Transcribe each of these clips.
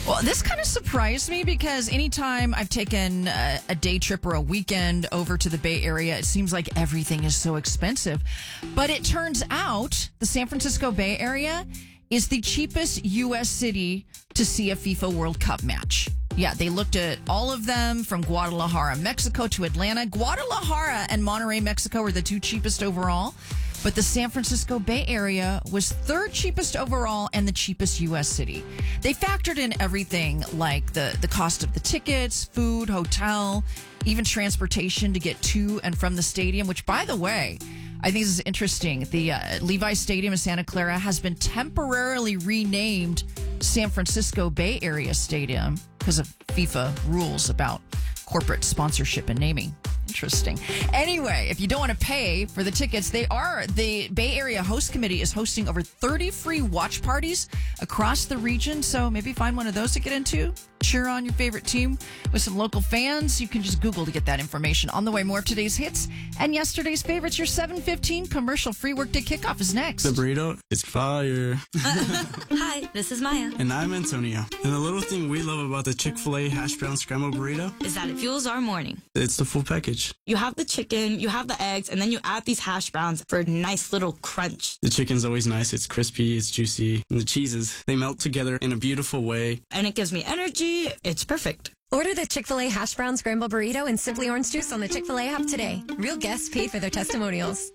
Well, this kind of surprised me because anytime I've taken a day trip or a weekend over to the Bay Area, it seems like everything is so expensive. But it turns out the San Francisco Bay Area is the cheapest U.S. city to see a FIFA World Cup match. Yeah, they looked at all of them from Guadalajara, Mexico to Atlanta. Guadalajara and Monterrey, Mexico were the two cheapest overall. But the San Francisco Bay Area was third cheapest overall and the cheapest U.S. city. They factored in everything like the cost of the tickets, food, hotel, even transportation to get to and from the stadium, which, by the way, I think this is interesting. The Levi's Stadium in Santa Clara has been temporarily renamed San Francisco Bay Area Stadium because of FIFA rules about corporate sponsorship and naming. Interesting. Anyway, if you don't want to pay for the tickets, the Bay Area Host Committee is hosting over 30 free watch parties across the region. So maybe find one of those to get into. Cheer on your favorite team with some local fans. You can just Google to get that information. On the way, more of today's hits and yesterday's favorites. Your 7:15 commercial-free workday kickoff is next. The burrito is fire. Hi, this is Maya. And I'm Antonio. And the little thing we love about the Chick-fil-A hash brown scrambled burrito is that it fuels our morning. It's the full package. You have the chicken, you have the eggs, and then you add these hash browns for a nice little crunch. The chicken's always nice. It's crispy, it's juicy. And the cheeses, they melt together in a beautiful way. And it gives me energy. It's perfect. Order the Chick-fil-A hash brown scrambled burrito and Simply Orange Juice on the Chick-fil-A app today. Real guests pay for their testimonials.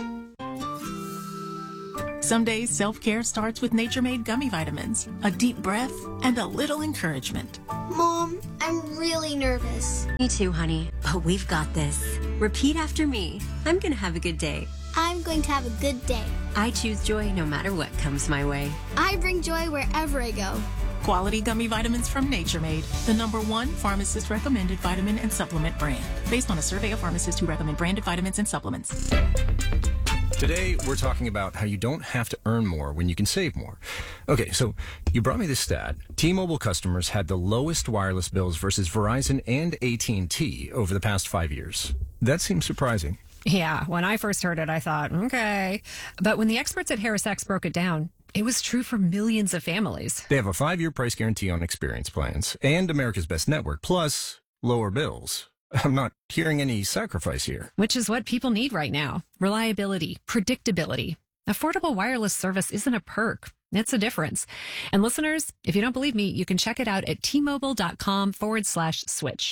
Some days, self-care starts with Nature Made gummy vitamins, a deep breath, and a little encouragement. Mom, I'm really nervous. Me too, honey, but we've got this. Repeat after me. I'm going to have a good day. I'm going to have a good day. I choose joy no matter what comes my way. I bring joy wherever I go. Quality gummy vitamins from Nature Made, the #1 pharmacist-recommended vitamin and supplement brand, based on a survey of pharmacists who recommend branded vitamins and supplements. Today, we're talking about how you don't have to earn more when you can save more. Okay, so you brought me this stat. T-Mobile customers had the lowest wireless bills versus Verizon and AT&T over the past 5 years. That seems surprising. Yeah, when I first heard it, I thought, okay. But when the experts at HarrisX broke it down, it was true for millions of families. They have a 5-year price guarantee on experience plans and America's Best Network, plus lower bills. I'm not hearing any sacrifice here. Which is what people need right now. Reliability, predictability. Affordable wireless service isn't a perk. It's a difference. And listeners, if you don't believe me, you can check it out at tmobile.com/switch.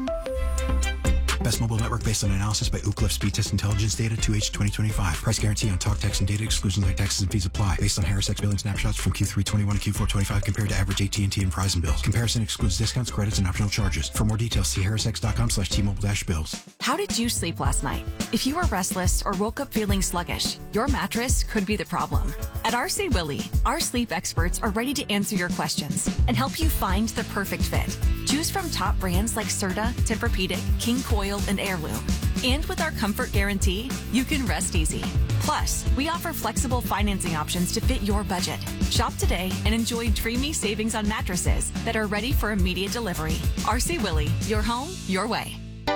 Best mobile network based on analysis by Ookla Speed Test Intelligence Data 2H 2025. Price guarantee on talk, text, and data exclusions like taxes and fees apply. Based on HarrisX billing snapshots from Q3 21 to Q4 25 compared to average AT&T and Verizon bills. Comparison excludes discounts, credits, and optional charges. For more details, see harrisx.com/T-Mobile-bills. How did you sleep last night? If you were restless or woke up feeling sluggish, your mattress could be the problem. At RC Willey, our sleep experts are ready to answer your questions and help you find the perfect fit. Choose from top brands like Serta, Tempur-Pedic, King Coil, and Heirloom. And with our comfort guarantee, you can rest easy. Plus, we offer flexible financing options to fit your budget. Shop today and enjoy dreamy savings on mattresses that are ready for immediate delivery. RC Willey, your home, your way.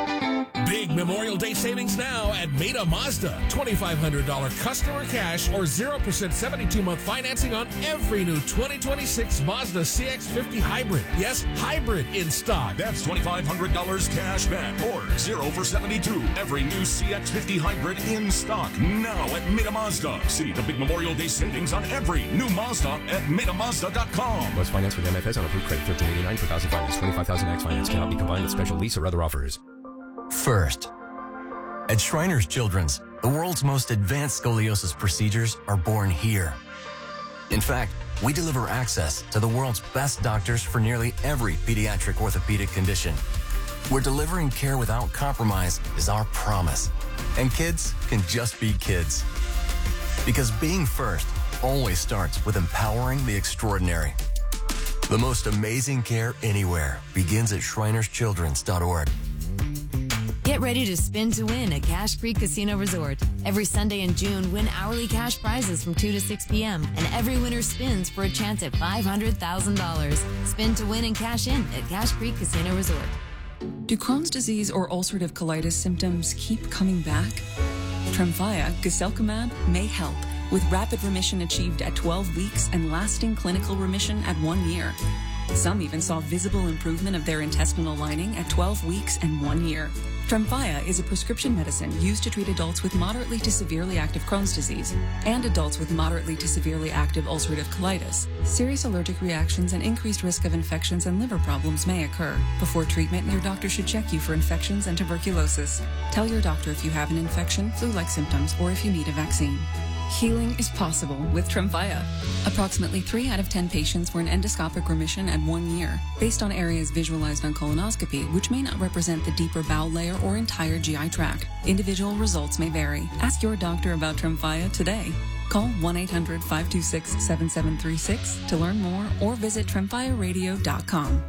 Big Memorial Day savings now at Meta Mazda. $2,500 customer cash or 0% 72-month financing on every new 2026 Mazda CX-50 Hybrid. Yes, hybrid in stock. That's $2,500 cash back or 0 for 72. Every new CX-50 Hybrid in stock now at Meta Mazda. See the big Memorial Day savings on every new Mazda at MetaMazda.com. Most finance with MFS on approved credit $1,389 per thousand finance. 25,000 X finance cannot be combined with special lease or other offers. First, at Shriners Children's, the world's most advanced scoliosis procedures are born here. In fact, we deliver access to the world's best doctors for nearly every pediatric orthopedic condition. We're delivering care without compromise is our promise. And kids can just be kids. Because being first always starts with empowering the extraordinary. The most amazing care anywhere begins at shrinerschildrens.org. Get ready to spin to win at Cache Creek Casino Resort. Every Sunday in June, win hourly cash prizes from 2 to 6 p.m. And every winner spins for a chance at $500,000. Spin to win and cash in at Cache Creek Casino Resort. Do Crohn's disease or ulcerative colitis symptoms keep coming back? Tremfya, guselkumab, may help, with rapid remission achieved at 12 weeks and lasting clinical remission at 1 year. Some even saw visible improvement of their intestinal lining at 12 weeks and 1 year. Tremfya is a prescription medicine used to treat adults with moderately to severely active Crohn's disease and adults with moderately to severely active ulcerative colitis. Serious allergic reactions and increased risk of infections and liver problems may occur. Before treatment, your doctor should check you for infections and tuberculosis. Tell your doctor if you have an infection, flu-like symptoms, or if you need a vaccine. Healing is possible with Tremfya. Approximately 3 out of 10 patients were in endoscopic remission at 1 year, based on areas visualized on colonoscopy, which may not represent the deeper bowel layer or entire GI tract. Individual results may vary. Ask your doctor about Tremfya today. Call 1-800-526-7736 to learn more or visit tremfyaradio.com.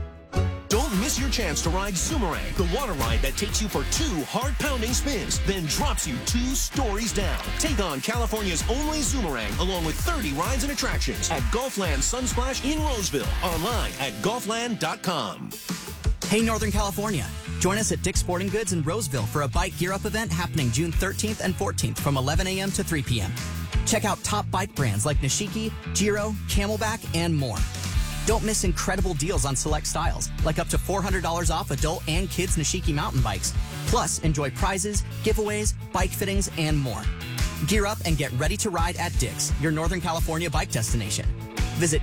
Don't miss your chance to ride Zoomerang, the water ride that takes you for 2 hard-pounding spins, then drops you 2 stories down. Take on California's only Zoomerang, along with 30 rides and attractions at Gulfland Sunsplash in Roseville. Online at Gulfland.com. Hey, Northern California. Join us at Dick's Sporting Goods in Roseville for a Bike Gear Up event happening June 13th and 14th from 11 a.m. to 3 p.m. Check out top bike brands like Nishiki, Giro, Camelback, and more. Don't miss incredible deals on select styles, like up to $400 off adult and kids Nishiki mountain bikes. Plus, enjoy prizes, giveaways, bike fittings, and more. Gear up and get ready to ride at Dick's, your Northern California bike destination. Visit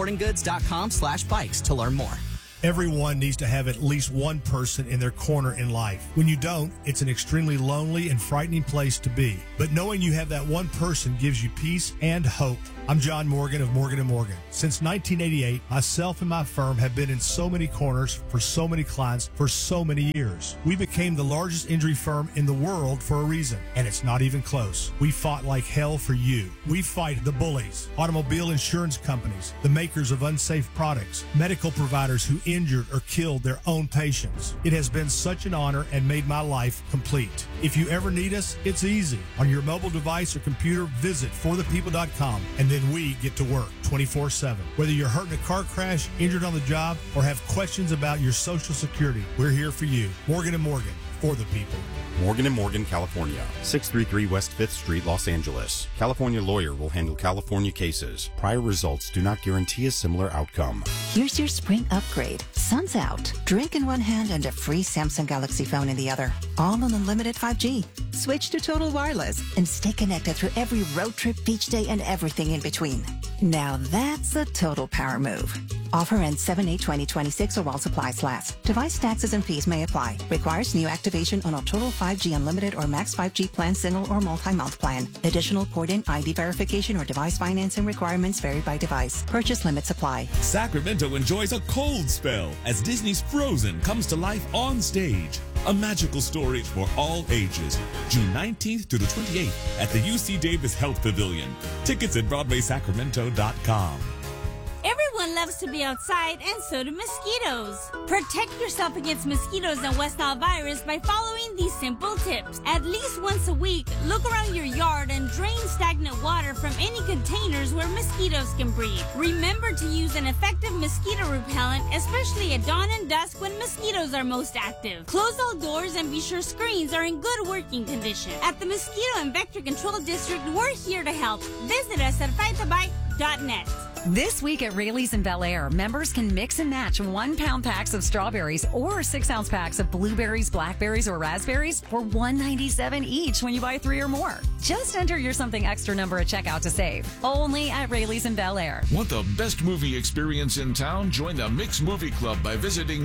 dicksportinggoods.com/bikes to learn more. Everyone needs to have at least one person in their corner in life. When you don't, it's an extremely lonely and frightening place to be. But knowing you have that one person gives you peace and hope. I'm John Morgan of Morgan & Morgan. Since 1988, myself and my firm have been in so many corners for so many clients for so many years. We became the largest injury firm in the world for a reason, and it's not even close. We fought like hell for you. We fight the bullies, automobile insurance companies, the makers of unsafe products, medical providers who injured or killed their own patients. It has been such an honor and made my life complete. If you ever need us, it's easy. On your mobile device or computer, visit forthepeople.com, and then we get to work 24/7. Whether you're hurt in a car crash, injured on the job, or have questions about your Social Security, we're here for you. Morgan & Morgan, for the people. Morgan & Morgan, California. 633 West 5th Street, Los Angeles. California lawyer will handle California cases. Prior results do not guarantee a similar outcome. Here's your spring upgrade. Sun's out. Drink in one hand and a free Samsung Galaxy phone in the other. All on unlimited 5G. Switch to Total Wireless and stay connected through every road trip, beach day, and everything in between. Now that's a total power move. Offer ends 7/8/2026 or while supplies last. Device taxes and fees may apply. Requires new activation on a Total 5G Unlimited or Max 5G plan, single or multi-month plan. Additional port-in ID verification or device financing requirements vary by device. Purchase limits apply. Sacramento enjoys a cold spell as Disney's Frozen comes to life on stage. A magical story for all ages. June 19th to the 28th at the UC Davis Health Pavilion. Tickets at BroadwaySacramento.com. Everyone loves to be outside, and so do mosquitoes. Protect yourself against mosquitoes and West Nile virus by following these simple tips. At least once a week, look around your yard and drain stagnant water from any containers where mosquitoes can breed. Remember to use an effective mosquito repellent, especially at dawn and dusk when mosquitoes are most active. Close all doors and be sure screens are in good working condition. At the Mosquito and Vector Control District, we're here to help. Visit us at fightthebite.net. This week at Rayleigh's in Bel Air, members can mix and match 1-pound packs of strawberries or 6-ounce packs of blueberries, blackberries, or raspberries for $1.97 each when you buy 3 or more. Just enter your something extra number at checkout to save. Only at Rayleigh's in Bel Air. Want the best movie experience in town? Join the Mix Movie Club by visiting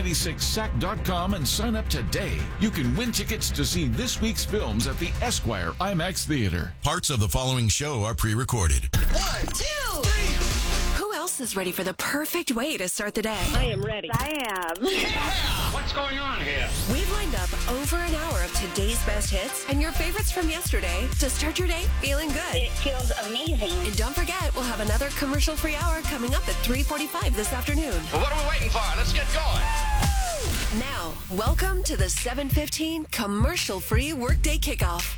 Mix96sac.com and sign up today. You can win tickets to see this week's films at the Esquire IMAX Theater. Parts of the following show are pre-recorded. 1, 2, 3. Who else is ready for the perfect way to start the day? I am ready. I am. Yeah! What's going on here? We've lined up over an hour of today's best hits and your favorites from yesterday to start your day feeling good. It feels amazing. And don't forget, we'll have another commercial-free hour coming up at 3:45 this afternoon. Well, what are we waiting for? Let's get going. Now, welcome to the 7:15 commercial-free workday kickoff.